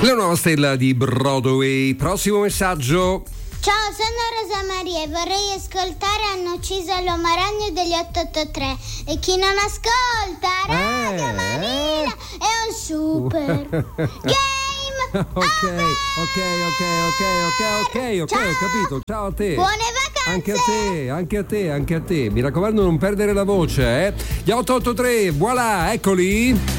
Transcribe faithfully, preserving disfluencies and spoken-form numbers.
La nuova stella di Broadway. Prossimo messaggio. Ciao, sono Rosa Maria e vorrei ascoltare Hanno ucciso l'uomo ragno degli otto otto tre. E chi non ascolta Radio Eh, Manila eh. è un super game Ok, ok, ok, ok, ok, ok, ok, Ciao. ho capito. Ciao a te. Buone vacanze. Anche a te, anche a te, anche a te. Mi raccomando, non perdere la voce, eh. Gli otto otto tre, voilà, eccoli.